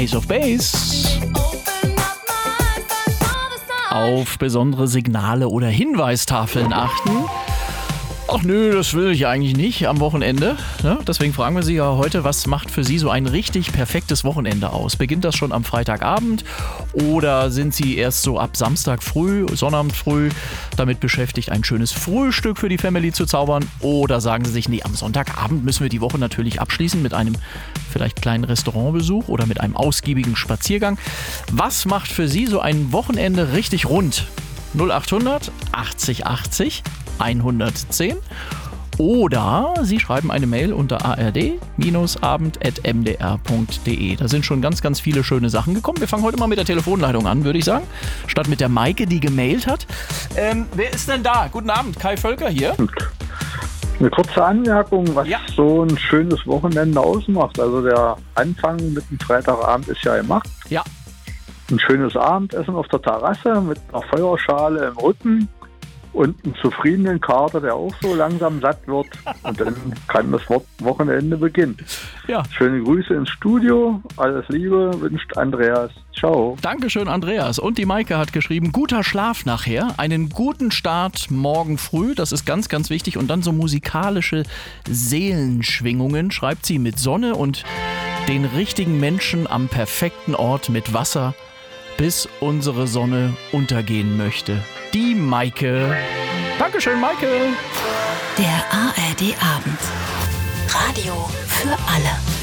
Ace of Base. Auf besondere Signale oder Hinweistafeln achten. Ach nö, das will ich eigentlich nicht am Wochenende. Ne? Deswegen fragen wir Sie ja heute, was macht für Sie so ein richtig perfektes Wochenende aus? Beginnt das schon am Freitagabend oder sind Sie erst so ab Samstag früh, Sonnabend früh damit beschäftigt, ein schönes Frühstück für die Family zu zaubern? Oder sagen Sie sich, nee, am Sonntagabend müssen wir die Woche natürlich abschließen mit einem vielleicht kleinen Restaurantbesuch oder mit einem ausgiebigen Spaziergang. Was macht für Sie so ein Wochenende richtig rund? 0800 80 80 110 oder Sie schreiben eine Mail unter ard-abend@mdr.de. Da sind schon ganz, ganz viele schöne Sachen gekommen. Wir fangen heute mal mit der Telefonleitung an, würde ich sagen, statt mit der Maike, die gemailt hat. Wer ist denn da? Guten Abend, Kai Völker hier. Eine kurze Anmerkung, was so ein schönes Wochenende ausmacht. Also der Anfang mit dem Freitagabend ist ja gemacht. Ja. Ein schönes Abendessen auf der Terrasse mit einer Feuerschale im Rücken und einem zufriedenen Kater, der auch so langsam satt wird. Und dann kann das Wochenende beginnen. Ja. Schöne Grüße ins Studio. Alles Liebe wünscht Andreas. Ciao. Dankeschön, Andreas. Und die Maike hat geschrieben, guter Schlaf nachher, einen guten Start morgen früh, das ist ganz, ganz wichtig. Und dann so musikalische Seelenschwingungen, schreibt sie, mit Sonne und den richtigen Menschen am perfekten Ort mit Wasser, bis unsere Sonne untergehen möchte. Die Maike. Dankeschön, Maike. Der ARD Abend. Radio für alle.